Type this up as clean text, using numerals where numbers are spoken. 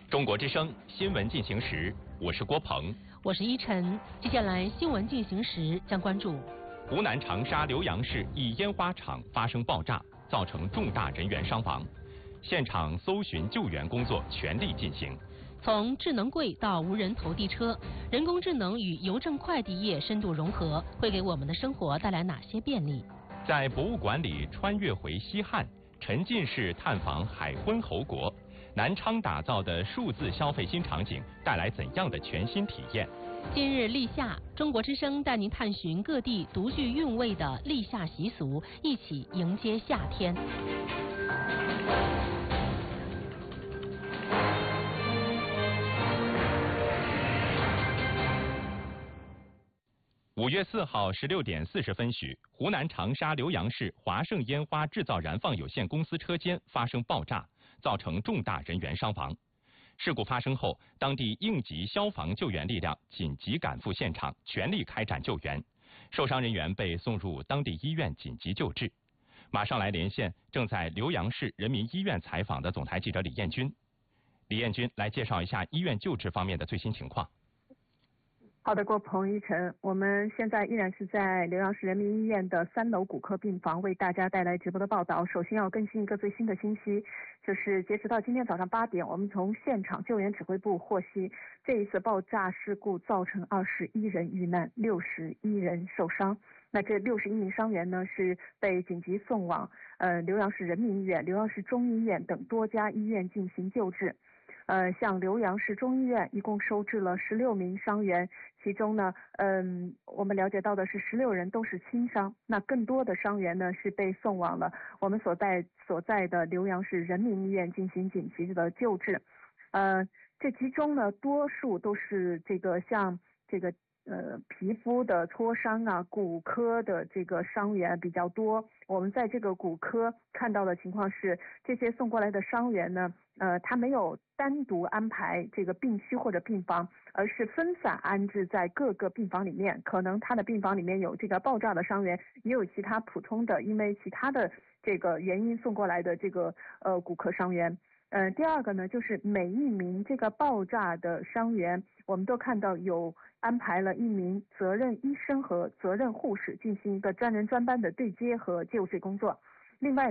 中国之声新闻进行时，我是郭鹏， 我是依晨。接下来新闻进行时将关注湖南长沙浏阳市一烟花厂发生爆炸，造成重大人员伤亡，现场搜寻救援工作全力进行。 从智能柜到无人投递车，人工智能与邮政快递业深度融合，会给我们的生活带来哪些便利？ 在博物馆里穿越回西汉，沉浸式探访海昏侯国，南昌打造的数字消费新场景带来怎样的全新体验？ 今日立夏，中国之声带您探寻各地独具韵味的立夏习俗，一起迎接夏天。 5月4号16点40分许，湖南长沙浏阳市华盛烟花制造燃放有限公司车间发生爆炸，造成重大人员伤亡。事故发生后，当地应急消防救援力量紧急赶赴现场，全力开展救援。受伤人员被送入当地医院紧急救治。马上来连线正在浏阳市人民医院采访的总台记者李艳军。李艳军来介绍一下医院救治方面的最新情况。 好的，郭鹏、一晨，我们现在依然是在浏阳市人民医院的3楼骨科病房为大家带来直播的报道。首先要更新一个最新的信息，就是截止到今天早上8点，我们从现场救援指挥部获悉，这一次爆炸事故造成21人遇难，61人受伤。那这61名伤员呢，是被紧急送往浏阳市人民医院、浏阳市中医院等多家医院进行救治。像浏阳市中医院一共收治了16名伤员，其中呢，我们了解到的是16人都是轻伤，那更多的伤员呢是被送往了我们所在的浏阳市人民医院进行紧急的救治。这其中呢，多数都是像皮肤的挫伤啊，骨科的这个伤员比较多。我们在这个骨科看到的情况是，这些送过来的伤员呢，他没有单独安排这个病区或者病房，而是分散安置在各个病房里面。可能他的病房里面有这个爆炸的伤员，也有其他普通的因为其他的这个原因送过来的这个骨科伤员。第二个呢，就是每一名这个爆炸的伤员，我们都看到有安排了1名责任医生和责任护士进行一个专人专班的对接和救治工作。另外